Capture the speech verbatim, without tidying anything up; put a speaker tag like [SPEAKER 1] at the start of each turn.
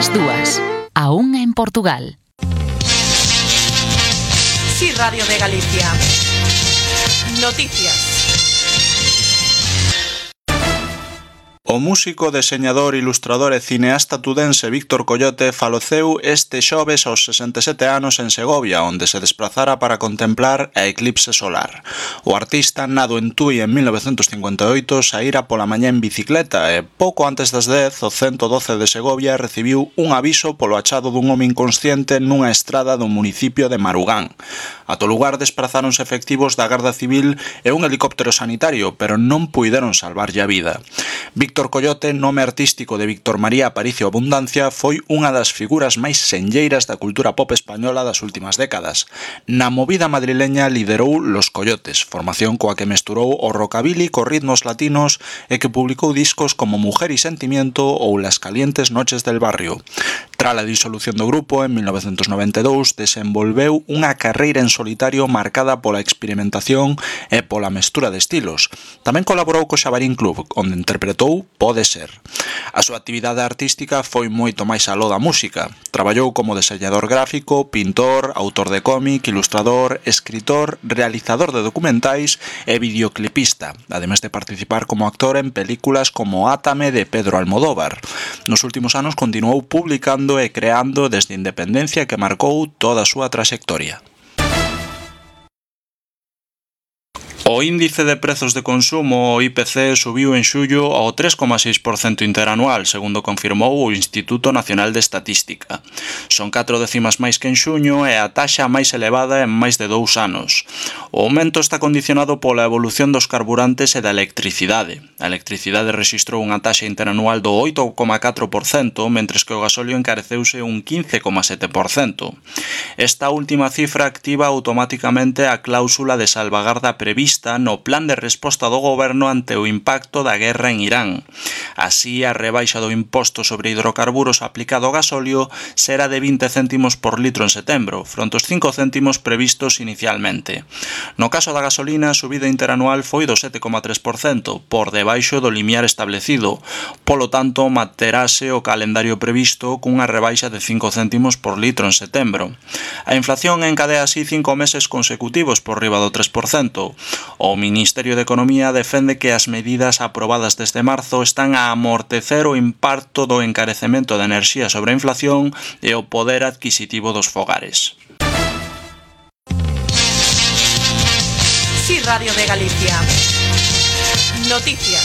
[SPEAKER 1] ás dúas, a unha en Portugal.
[SPEAKER 2] Sí, Radio de Galicia. Noticias.
[SPEAKER 3] O músico, deseñador, ilustrador e cineasta tudense Víctor Coyote faleceu este xoves aos sesenta e sete anos en Segovia, onde se desprazara para contemplar a eclipse solar. O artista, nado en Tui en mil novecentos cincuenta e oito, saíra pola mañá en bicicleta e pouco antes das dez, o ciento doce de Segovia recibiu un aviso polo achado dun home inconsciente nunha estrada do municipio de Marugán. Ata o lugar desprazáronse efectivos da Garda Civil e un helicóptero sanitario, pero non puideron salvarlle a vida. Víctor Coyote, nome artístico de Víctor María Aparicio Abundancia, foi unha das figuras máis senlleiras da cultura pop española das últimas décadas. Na movida madrileña liderou Los Coyotes, formación coa que mesturou o rockabilly cos ritmos latinos e que publicou discos como Mujer y Sentimiento ou Las calientes noches del barrio. Tras a disolución do grupo, en mil novecentos noventa e dous, desenvolveu unha carreira en solitario marcada pola experimentación e pola mestura de estilos. Tamén colaborou co Xabarín Club, onde interpretou Pode Ser. A súa actividade artística foi moito máis aló da música. Traballou como deseñador gráfico, pintor, autor de cómic, ilustrador, escritor, realizador de documentais e videoclipista, ademais de participar como actor en películas como Átame de Pedro Almodóvar. Nos últimos anos continuou publicando e creando desde a independencia que marcou toda a súa traxectoria. O índice de prezos de consumo, o I P C, subiu en xullo ao tres coma seis por cento interanual, segundo confirmou o Instituto Nacional de Estatística. Son catro décimas máis que en xuño e a taxa máis elevada en máis de dous anos. O aumento está condicionado pola evolución dos carburantes e da electricidade. A electricidade rexistrou unha taxa interanual do oito coma catro por cento, mentres que o gasóleo encareceuse un quince coma sete por cento. Esta última cifra activa automáticamente a cláusula de salvagarda prevista no plan de resposta do goberno ante o impacto da guerra en Irán. Así, a rebaixa do imposto sobre hidrocarburos aplicado ao gasóleo será de vinte céntimos por litro en setembro, fronte aos cinco céntimos previstos inicialmente. No caso da gasolina, a subida interanual foi do sete coma tres por cento, por debaixo do limiar establecido. Polo tanto, manterase o calendario previsto cunha rebaixa de cinco céntimos por litro en setembro. A inflación encadea así cinco meses consecutivos por riba do tres por cento. O Ministerio de Economía defende que as medidas aprobadas desde marzo están a amortecer o impacto do encarecemento de enerxía sobre a inflación e o poder adquisitivo dos fogares.
[SPEAKER 2] Sí, Radio de Galicia. Noticias.